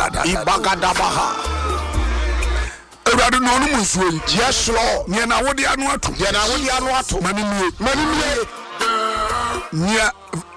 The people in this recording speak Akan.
ibagadabaha Ewurade no no munsuo yi. Yes Lord. Nya na wodi anu ato. Ye na wodi anu ato. Manimie. Nya